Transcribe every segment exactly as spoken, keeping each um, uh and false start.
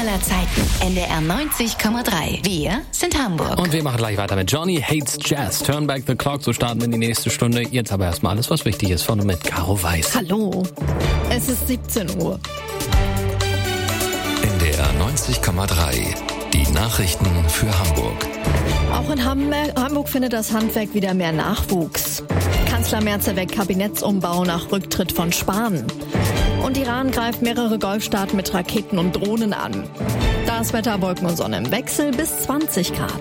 aller Zeiten. N D R neunzig Komma drei. Wir sind Hamburg. Und wir machen gleich weiter mit Johnny Hates Jazz. Turn back the clock, so starten wir in die nächste Stunde. Jetzt aber erstmal alles, was wichtig ist, von und mit Caro Weiß. Hallo, es ist siebzehn Uhr. N D R neunzig Komma drei. Die Nachrichten für Hamburg. Auch in Hamburg findet das Handwerk wieder mehr Nachwuchs. Kanzler Merz erweckt Kabinettsumbau nach Rücktritt von Spahn. Und Iran greift mehrere Golfstaaten mit Raketen und Drohnen an. Das Wetter, Wolken und Sonne im Wechsel bis zwanzig Grad.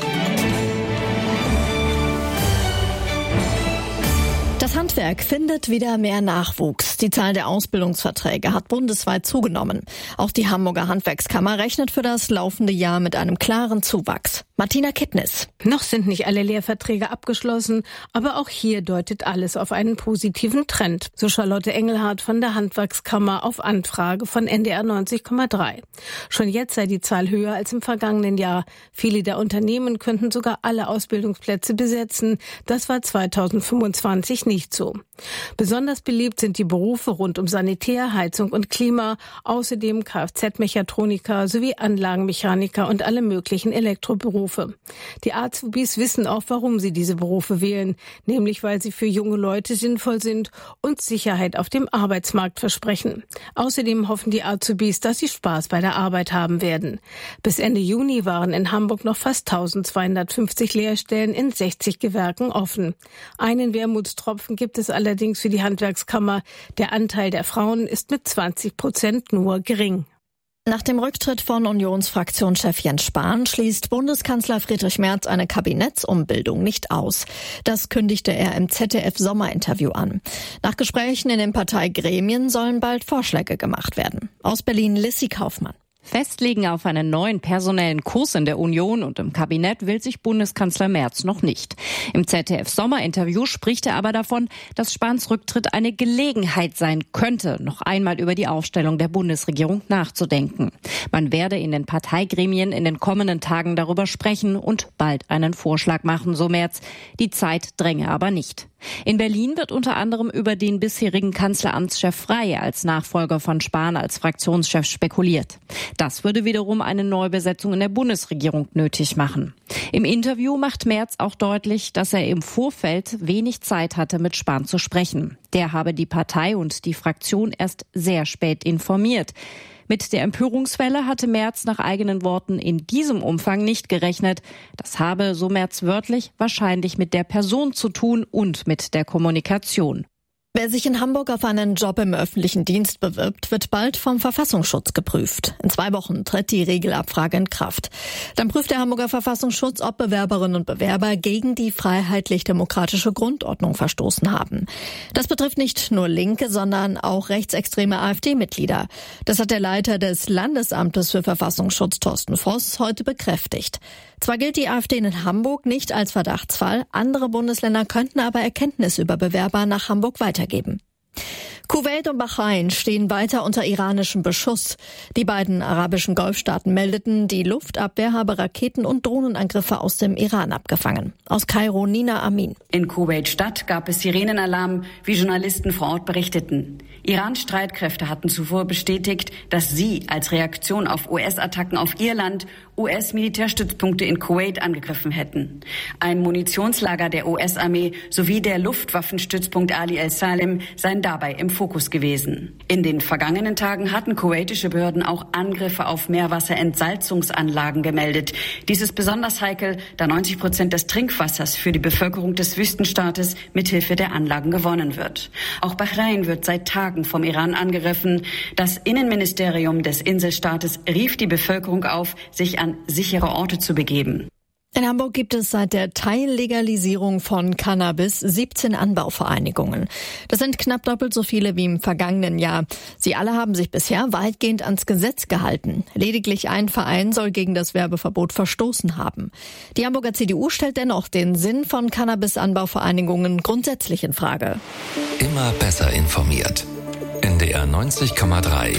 Das Handwerk findet wieder mehr Nachwuchs. Die Zahl der Ausbildungsverträge hat bundesweit zugenommen. Auch die Hamburger Handwerkskammer rechnet für das laufende Jahr mit einem klaren Zuwachs. Martina Kittnis. Noch sind nicht alle Lehrverträge abgeschlossen, aber auch hier deutet alles auf einen positiven Trend, so Charlotte Engelhardt von der Handwerkskammer auf Anfrage von N D R neunzig Komma drei. Schon jetzt sei die Zahl höher als im vergangenen Jahr. Viele der Unternehmen könnten sogar alle Ausbildungsplätze besetzen. Das war zweitausendfünfundzwanzig nicht so. Besonders beliebt sind die Berufe rund um Sanitär, Heizung und Klima, außerdem Kfz-Mechatroniker sowie Anlagenmechaniker und alle möglichen Elektroberufe. Die Azubis wissen auch, warum sie diese Berufe wählen, nämlich weil sie für junge Leute sinnvoll sind und Sicherheit auf dem Arbeitsmarkt versprechen. Außerdem hoffen die Azubis, dass sie Spaß bei der Arbeit haben werden. Bis Ende Juni waren in Hamburg noch fast eintausendzweihundertfünfzig Lehrstellen in sechzig Gewerken offen. Einen Wermutstropfen gibt es allerdings für die Handwerkskammer. Der Anteil der Frauen ist mit zwanzig Prozent nur gering. Nach dem Rücktritt von Unionsfraktionschef Jens Spahn schließt Bundeskanzler Friedrich Merz eine Kabinettsumbildung nicht aus. Das kündigte er im Z D F-Sommerinterview an. Nach Gesprächen in den Parteigremien sollen bald Vorschläge gemacht werden. Aus Berlin Lissy Kaufmann. Festlegen auf einen neuen personellen Kurs in der Union und im Kabinett will sich Bundeskanzler Merz noch nicht. Im Z D F-Sommerinterview spricht er aber davon, dass Spahns Rücktritt eine Gelegenheit sein könnte, noch einmal über die Aufstellung der Bundesregierung nachzudenken. Man werde in den Parteigremien in den kommenden Tagen darüber sprechen und bald einen Vorschlag machen, so Merz. Die Zeit dränge aber nicht. In Berlin wird unter anderem über den bisherigen Kanzleramtschef Frey als Nachfolger von Spahn als Fraktionschef spekuliert. Das würde wiederum eine Neubesetzung in der Bundesregierung nötig machen. Im Interview macht Merz auch deutlich, dass er im Vorfeld wenig Zeit hatte, mit Spahn zu sprechen. Der habe die Partei und die Fraktion erst sehr spät informiert. Mit der Empörungswelle hatte Merz nach eigenen Worten in diesem Umfang nicht gerechnet. Das habe, so Merz wörtlich, wahrscheinlich mit der Person zu tun und mit der Kommunikation. Wer sich in Hamburg auf einen Job im öffentlichen Dienst bewirbt, wird bald vom Verfassungsschutz geprüft. In zwei Wochen tritt die Regelabfrage in Kraft. Dann prüft der Hamburger Verfassungsschutz, ob Bewerberinnen und Bewerber gegen die freiheitlich-demokratische Grundordnung verstoßen haben. Das betrifft nicht nur Linke, sondern auch rechtsextreme AfD-Mitglieder. Das hat der Leiter des Landesamtes für Verfassungsschutz, Thorsten Voss, heute bekräftigt. Zwar gilt die AfD in Hamburg nicht als Verdachtsfall, andere Bundesländer könnten aber Erkenntnisse über Bewerber nach Hamburg weitergeben. Kuwait und Bahrain stehen weiter unter iranischem Beschuss. Die beiden arabischen Golfstaaten meldeten, die Luftabwehr habe Raketen- und Drohnenangriffe aus dem Iran abgefangen. Aus Kairo Nina Amin. In Kuwait-Stadt gab es Sirenenalarm, wie Journalisten vor Ort berichteten. Iran-Streitkräfte hatten zuvor bestätigt, dass sie als Reaktion auf U S-Attacken auf ihr Land U S-Militärstützpunkte in Kuwait angegriffen hätten. Ein Munitionslager der U S-Armee sowie der Luftwaffenstützpunkt Ali el-Salem seien dabei im Fokus gewesen. In den vergangenen Tagen hatten kuwaitische Behörden auch Angriffe auf Meerwasserentsalzungsanlagen gemeldet. Dies ist besonders heikel, da neunzig Prozent des Trinkwassers für die Bevölkerung des Wüstenstaates mithilfe der Anlagen gewonnen wird. Auch Bahrain wird seit Tagen vom Iran angegriffen. Das Innenministerium des Inselstaates rief die Bevölkerung auf, sich an sichere Orte zu begeben. In Hamburg gibt es seit der Teillegalisierung von Cannabis siebzehn Anbauvereinigungen. Das sind knapp doppelt so viele wie im vergangenen Jahr. Sie alle haben sich bisher weitgehend ans Gesetz gehalten. Lediglich ein Verein soll gegen das Werbeverbot verstoßen haben. Die Hamburger C D U stellt dennoch den Sinn von Cannabis-Anbauvereinigungen grundsätzlich in Frage. Immer besser informiert. N D R neunzig Komma drei.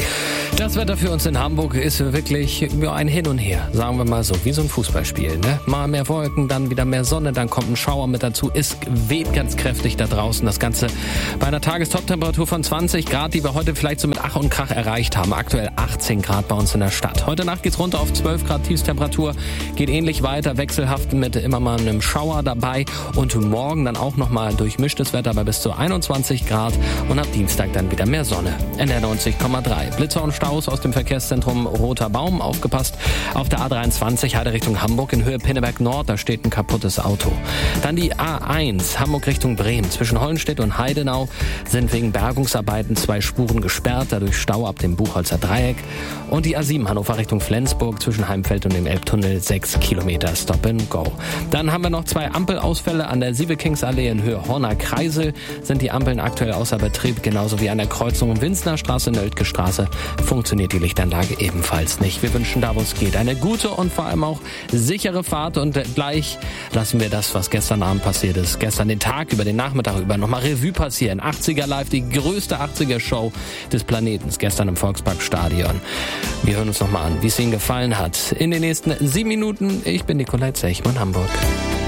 Das Wetter für uns in Hamburg ist wirklich ja, ein Hin und Her, sagen wir mal so, wie so ein Fußballspiel. Ne? Mal mehr Wolken, dann wieder mehr Sonne, dann kommt ein Schauer mit dazu. Es weht ganz kräftig da draußen. Das Ganze bei einer Tagestoptemperatur von zwanzig Grad, die wir heute vielleicht so mit Ach und Krach erreicht haben. Aktuell achtzehn Grad bei uns in der Stadt. Heute Nacht geht's runter auf zwölf Grad Tiefstemperatur. Geht ähnlich weiter, wechselhaft mit immer mal einem Schauer dabei. Und morgen dann auch nochmal durchmischtes Wetter bei bis zu einundzwanzig Grad. Und ab Dienstag dann wieder mehr Sonne. N R neunzig Komma drei. Blitzer und Staus aus dem Verkehrszentrum Roter Baum. Aufgepasst auf der A dreiundzwanzig Heide Richtung Hamburg in Höhe Pinneberg Nord. Da steht ein kaputtes Auto. Dann die A eins Hamburg Richtung Bremen. Zwischen Hollenstedt und Heidenau sind wegen Bergungsarbeiten zwei Spuren gesperrt. Dadurch Stau ab dem Buchholzer Dreieck. Und die A sieben Hannover Richtung Flensburg zwischen Heimfeld und dem Elbtunnel sechs Kilometer Stop and Go. Dann haben wir noch zwei Ampelausfälle an der Siebekingsallee in Höhe Horner Kreisel. Sind die Ampeln aktuell außer Betrieb, genauso wie an der Kreuzung Winzner Straße, Nöldke Straße funktioniert die Lichtanlage ebenfalls nicht. Wir wünschen da, wo es geht, eine gute und vor allem auch sichere Fahrt und gleich lassen wir das, was gestern Abend passiert ist, gestern den Tag über, den Nachmittag über nochmal Revue passieren. achtziger Live, die größte achtziger-Show des Planetens, gestern im Volksparkstadion. Wir hören uns nochmal an, wie es Ihnen gefallen hat. In den nächsten sieben Minuten, ich bin Nikolai Zechmann, Hamburg.